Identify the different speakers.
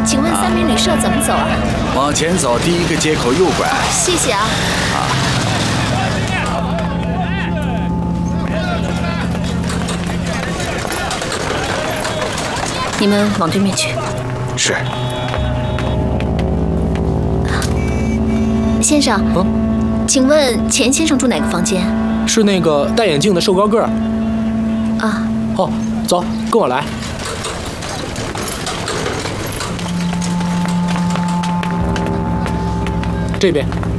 Speaker 1: 请问三民旅社怎么走啊？
Speaker 2: 往前走，第一个街口右拐。
Speaker 1: 谢谢啊。你们往对面去。
Speaker 2: 是。
Speaker 1: 先生，请问钱先生住哪个房间？
Speaker 3: 是那个戴眼镜的瘦高个儿。
Speaker 1: 啊。
Speaker 3: 哦，走，跟我来。这边。